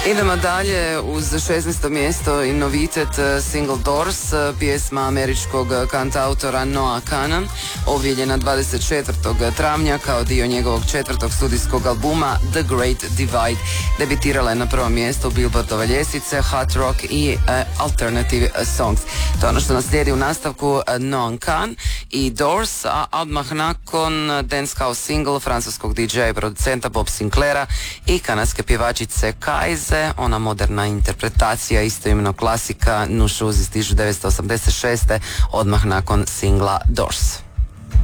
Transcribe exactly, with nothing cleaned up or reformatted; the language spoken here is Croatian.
Idemo dalje uz šesnaesto mjesto i novitet single Doors, pjesma američkog kantautora Noah Kahna, objavljena dvadeset četvrtog travnja kao dio njegovog četvrtog studijskog albuma The Great Divide. Debitirala je na prvom mjestu Billboardove ljestvice Hot Rock i uh, Alternative Songs. To je ono što nas slijedi u nastavku, Noah Kahn i Doors, a odmah nakon dance house single francuskog D J i producenta Bob Sinclaira i kanadske pjevačice Kaize, ona moderna interpretacija istoimenog klasika No Shoes iz tisuću devetsto osamdeset šeste odmah nakon singla Doors.